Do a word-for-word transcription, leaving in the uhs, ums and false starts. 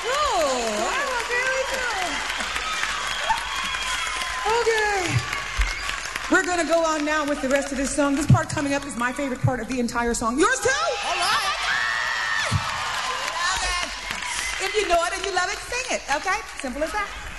Oh, okay. Okay. We're going to go on now with the rest of this song. This part coming up is my favorite part of the entire song. Yours too? All right. Love it. If you know it and you love it, sing it, okay? Simple as that.